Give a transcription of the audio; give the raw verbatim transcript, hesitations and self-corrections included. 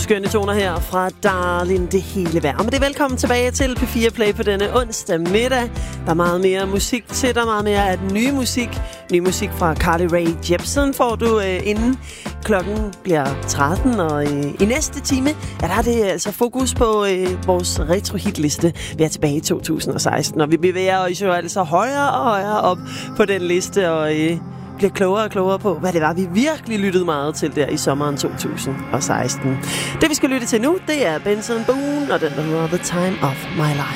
Skønne toner her fra Darlin, det hele værd. Men det er velkommen tilbage til P fire Play på denne onsdag middag. Der er meget mere musik til dig, meget mere af den nye musik. Ny musik fra Carly Rae Jepsen får du øh, inden klokken bliver tretten. Og øh, i næste time, ja, der er det altså fokus på øh, vores retro-hitliste. Vi er tilbage i to tusind og seksten, og vi bevæger os jo altså højere og højere op på den liste, og øh, bliver klogere og klogere på, hvad det var, vi virkelig lyttede meget til der i sommeren to tusind og seksten. Det, vi skal lytte til nu, det er Benson Boone og den, der hedder The Time of My Life.